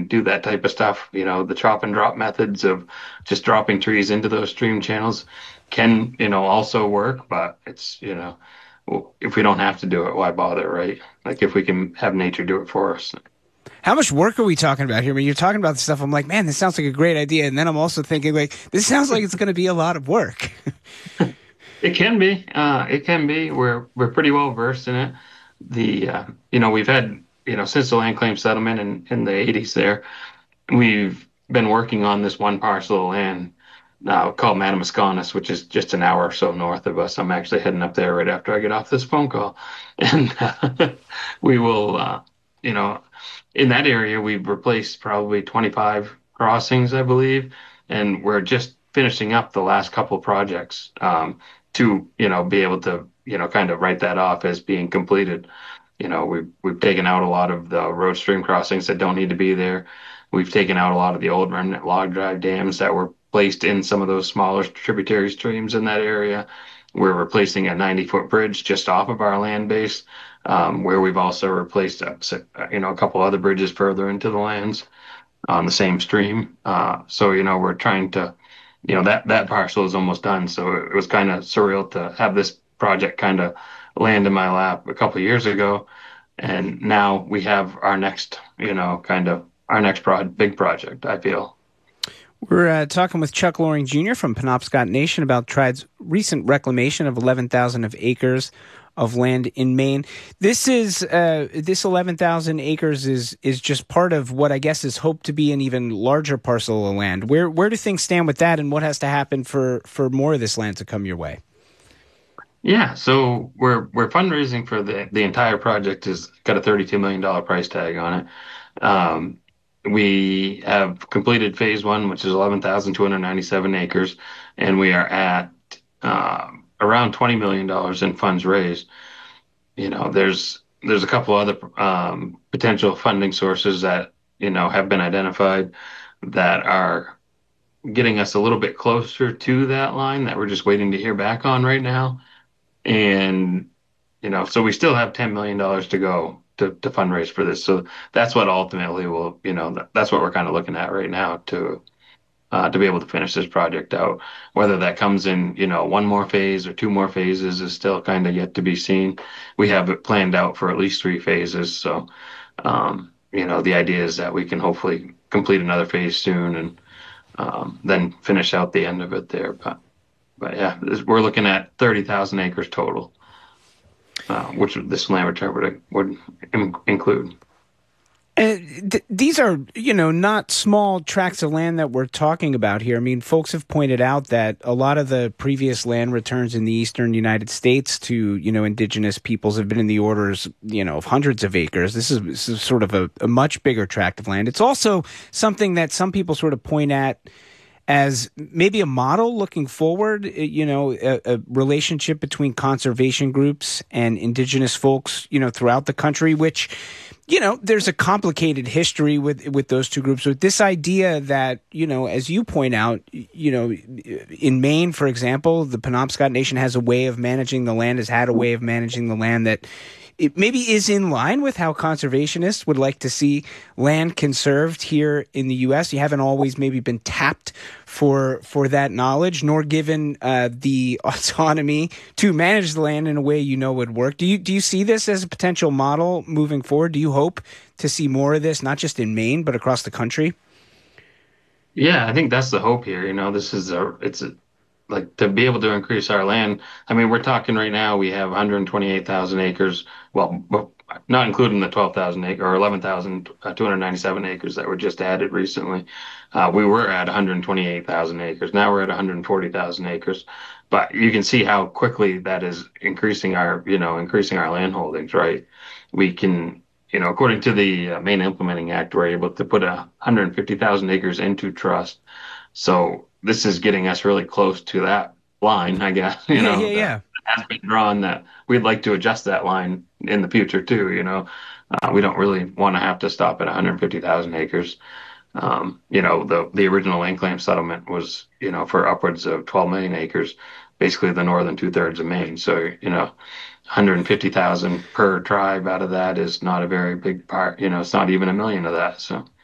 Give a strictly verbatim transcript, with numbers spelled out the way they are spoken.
do that type of stuff. You know, the chop and drop methods of just dropping trees into those stream channels can, you know, also work, but it's, you know, if we don't have to do it, why bother, right? Like if we can have nature do it for us. How much work are we talking about here? I mean, you're talking about the stuff. I'm like, man, this sounds like a great idea. And then I'm also thinking, like, this sounds like it's going to be a lot of work. It can be. Uh, it can be. We're we're pretty well versed in it. The uh, you know, we've had, you know, since the land claim settlement in in the eighties there, we've been working on this one parcel of land uh, called Madamasconas, which is just an hour or so north of us. I'm actually heading up there right after I get off this phone call, and uh, we will, uh, you know, in that area we've replaced probably twenty-five crossings, I believe, and we're just finishing up the last couple projects um, to, you know, be able to, you know, kind of write that off as being completed. You know, we've we've taken out a lot of the road stream crossings that don't need to be there. We've taken out a lot of the old remnant log drive dams that were placed in some of those smaller tributary streams in that area. We're replacing a ninety foot bridge just off of our land base, um, where we've also replaced, uh, you know, a couple other bridges further into the lands on the same stream. Uh, so, you know, we're trying to, you know, that, that parcel is almost done. So it was kind of surreal to have this project kind of land in my lap a couple of years ago. And now we have our next, you know, kind of our next pro- big project, I feel. We're uh, talking with Chuck Loring Junior from Penobscot Nation about Tride's recent reclamation of eleven thousand of acres of land in Maine. This is uh, this eleven thousand acres is is just part of what I guess is hoped to be an even larger parcel of land. Where where do things stand with that, and what has to happen for for more of this land to come your way? Yeah, so we're we're fundraising for the the entire project. Has got a thirty-two million dollars price tag on it. Um, we have completed phase one, which is eleven thousand two hundred ninety-seven acres, and we are at um, around twenty million dollars in funds raised. You know, there's there's a couple other um, potential funding sources that, you know, have been identified that are getting us a little bit closer to that line that we're just waiting to hear back on right now. And, you know, so we still have ten million dollars to go to, to fundraise for this. So that's what ultimately will, you know, that, that's what we're kind of looking at right now to, uh, to be able to finish this project out. Whether that comes in, you know, one more phase or two more phases is still kind of yet to be seen. We have it planned out for at least three phases. So, um, you know, the idea is that we can hopefully complete another phase soon and, um, then finish out the end of it there. But, but yeah, this, we're looking at thirty thousand acres total. Uh, which this land return would would in, include. And th- these are, you know, not small tracts of land that we're talking about here. I mean, folks have pointed out that a lot of the previous land returns in the eastern United States to, you know, indigenous peoples have been in the orders, you know, of hundreds of acres. This is, this is sort of a, a much bigger tract of land. It's also something that some people sort of point at as maybe a model looking forward, you know, a, a relationship between conservation groups and indigenous folks, you know, throughout the country, which, you know, there's a complicated history with, with those two groups. With this idea that, you know, as you point out, you know, in Maine, for example, the Penobscot Nation has a way of managing the land, has had a way of managing the land that it maybe is in line with how conservationists would like to see land conserved here in the U S. You haven't always maybe been tapped for for that knowledge, nor given uh, the autonomy to manage the land in a way you know would work. Do you do you see this as a potential model moving forward? Do you hope to see more of this, not just in Maine, but across the country? Yeah, I think that's the hope here. You know, this is a it's a like to be able to increase our land. I mean, we're talking right now, we have one hundred twenty-eight thousand acres. Well, not including the twelve thousand acre or eleven thousand two hundred ninety-seven acres that were just added recently. Uh, we were at one hundred twenty-eight thousand acres. Now we're at one hundred forty thousand acres. But you can see how quickly that is increasing our, you know, increasing our land holdings, right? We can, you know, according to the uh, Maine Implementing Act, we're able to put one hundred fifty thousand acres into trust. So this is getting us really close to that line, I guess, you yeah, know, yeah, yeah. that has been drawn, that we'd like to adjust that line in the future too, you know. Uh, we don't really want to have to stop at one hundred fifty thousand acres. Um, you know, the, the original land claim settlement was, you know, for upwards of twelve million acres, basically the northern two thirds of Maine. So, you know, one hundred fifty thousand per tribe out of that is not a very big part, you know, it's not even a million of that. So.